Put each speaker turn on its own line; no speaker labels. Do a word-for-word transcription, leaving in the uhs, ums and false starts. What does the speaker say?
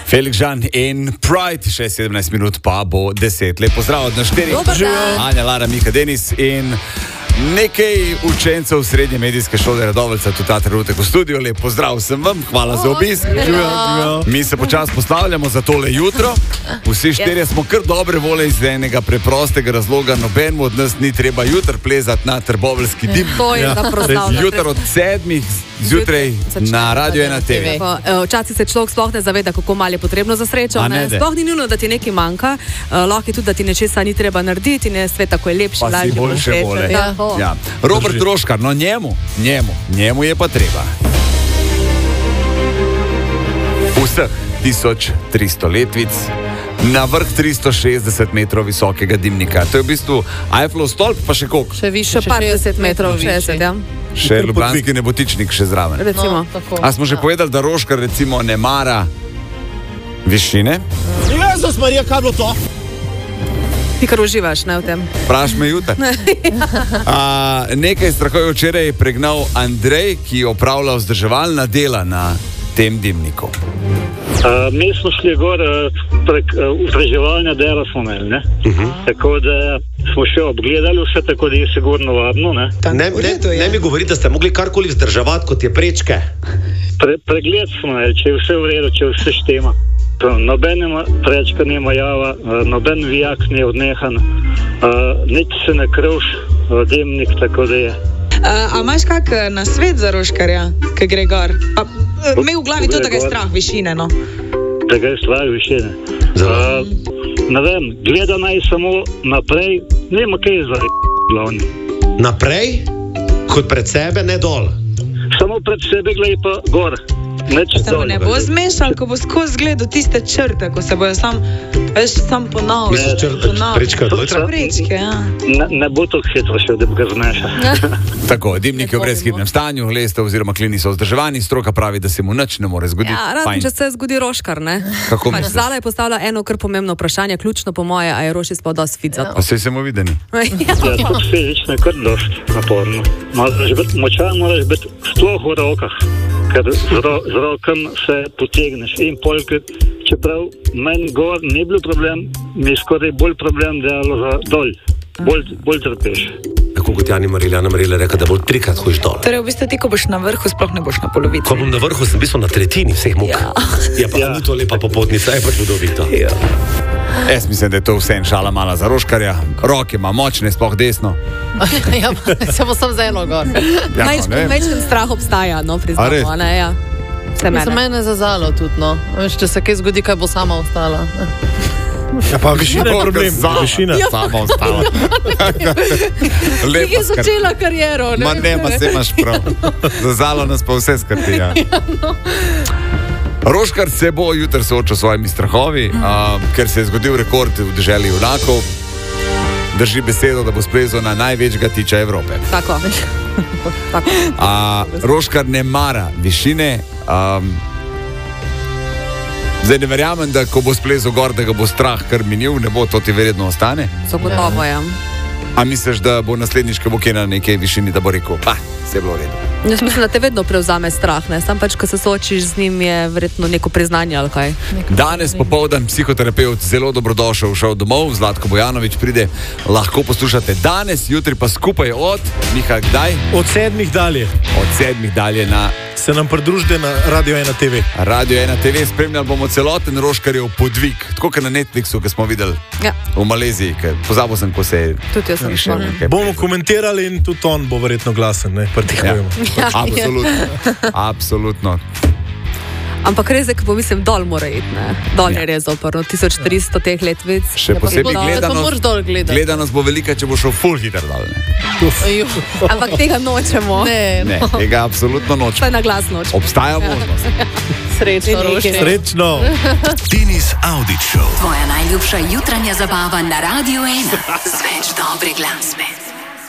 Felix Žan in Pride, še sedemnajst minut pa bo deset. Lep pozdrav od nas štirih. Anja, Lara, Mika, Denis in nekaj učencev srednje medijske šole Radovljica tudi ta trenutek v studiu. Lep pozdrav vsem vam, hvala za obisk. Mi se počas postavljamo za tole jutro. Vsi štirje smo kar dobre vole iz enega preprostega razloga. Nobenemu od nas ni treba jutr plezati na trboveljski dim.
To je za proslavljati.
Jutr od sedmih zjutraj na Radio ena te ve.
Včasih se človek sploh ne zaveda, kako malo je potrebno za srečo. Sploh ni nujno, da ti nekaj manjka. Lahko je tudi, da ti nečesa ni treba narediti in je svet tako je lepši.
Pa si boljše vole. Ja. Robert Roškar, no njemu, njemu, njemu je pa treba. Vseh tisoč tristo letvic na vrh tristo šestdeset metrov visokega dimnika. To je v bistvu Eiffelov stolp, pa še koliko?
Še više, par deset metrov više, ja.
Še ljubljanski nebotičnik še zraven.
Recimo.
A smo že povedali, da Roškar recimo ne mara višine?
Jezus Marija, kaj bilo to?
Ti kar uživaš, ne v tem?
Praš me jutar. A, nekaj strahov je včeraj pregnal Andrej, ki opravlja vzdrževalna dela na tem dimniku.
Uh, mi smo šli gor uh, prek uh, vzdrževalna dela smo imeli, ne? Uh-huh. Tako da smo še obgledali vse, tako da je sigurno varno, ne?
Ne, ne, ne mi govorite, da ste mogli karkoli vzdrževati, kot je prečke.
Pre, pregled smo imeli, če je vse v redu, če je vse štema. Nobenema prečka nema java, noben vijak ni odnehan, nič se ne krvš, dimnik, tako da je.
Uh, a imaš kak nasvet za Roškarja, ki gre gor? Pa, me v glavi to, da ga je strah višine, no?
Da ga je strah višine. Uh, ne vem, gleda naj samo naprej, nema kaj za glavni.
Naprej? Kot pred sebe, ne dol?
Samo pred sebe gleda pa gor.
Se mu ne bo zmešal, ko bo skozi gledal tiste črte, ko se bojo sam, veš, sam ponavljal.
Misliš črte, prečka odloča?
Prečke, ja.
Ne, ne bo to hitro še, da bi ga zmešal.
Tako, dimnik je v brezhibnem stanju, lestev oziroma klini so vzdrževani, stroka pravi, da se mu nič ne more zgoditi.
Ja, razen, če se zgodi Roškar, ne?
Kako misliš?
Zala je postavila eno kar pomembno vprašanje, ključno po moje, a je Roši spal dosti fit za to.
Pa saj se mu videni.
Ja, tudi fizično je kar dosti naporno. Močan moraš biti sploh v rokah, ker z rokom se potegneš in polk, čeprav meni gor ni bil problem, mi je skoraj bolj problem delalo za dol, bolj, bolj trpeš.
Tako kot Jani Marila, Jana Marila reka, da bolj trikrat hojiš dol.
Torej, v bistvu ti, ko boš na vrhu, sploh ne boš na polovici.
Ko bom na vrhu, sem v bistvu na tretjini vseh muk. Ja, ja pa ja. Ni to lepa popotnica, je pa čudovito. Ja.
Jaz mislim, da je to vse en šala mala za Roškarja. Roke ima močne, sploh desno.
Ja, se bo sam zelo gor.
Ja,
Večkrat strah obstaja, no, priznamo, ne, ja. Se mene.
Se mene zazalo tudi, no. Veš, če se kaj zgodi, kaj bo sama ostala.
Ja, pa višina je problem. Višina.
Ja, sama ostala.
Ti je začela kariero, ne?
Ma ne, ma se imaš prav. Zazalo nas pa vse skrbi, ja. Ja, no. Roškar se bo jutri soočil s svojimi strahovi, uh, ker se je zgodil rekord v deželi junakov. Drži besedo, da bo splezal na največjega tiča Evrope.
Tako. Tako.
Uh, Roškar ne mara višine. Um, zdaj ne verjamem, da ko bo splezal gor, da ga bo strah kar minil, ne bo, to ti verjetno ostane.
Zagotovo, ja.
A misliš, da bo naslednjič, ko bo kje na nekej višini, da bo rekel, pa, vse je bilo v redu?
Jaz mislim, da te vedno prevzame strah, ne? Sam pač, ko se soočiš z njim, je verjetno neko priznanje ali kaj.
Danes popoldan psihoterapeut zelo dobrodošel šel domov, Zlatko Bojanović pride, lahko poslušate danes, jutri pa skupaj od, Miha, kdaj?
Od sedmih dalje.
Od sedmih dalje na...
Se nam pridružite na Radio ena te ve.
Radio ena te ve, spremljali bomo celoten Roškarjev podvig, tako kot na Netflixu, ki smo videli ja. V Maleziji, ker pozabil sem, ko se je...
Tudi jaz sem šel.
Bomo komentirali in tudi on bo verjetno glasen, ne? Partihujemo.
Ja. Ja, absolutno. Absolutno.
Ampak res je, ko pomislim, dol mora iti, ne? Dol je res oporno, tisoč tristo teh letvic.
Še posebej
gledanost,
gledanost bo velika, če bo šel full hiter dol, ne?
Ampak tega nočemo.
Ne,
ne, tega absolutno nočemo.
To je na glas nočemo.
Obstaja možnost.
Srečno, Roši.
Srečno.
Denis Audić Show.
Tvoja najljubša jutranja zabava na Radio ena. Z več dobre glasbe.